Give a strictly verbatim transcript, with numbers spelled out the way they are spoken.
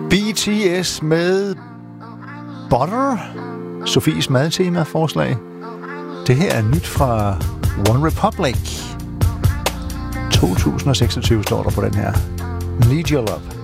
B T S med Butter. Sofies madtema-forslag. Det her er nyt fra One Republic. to tusind og seksogtyve står der på den her. Need Your Love.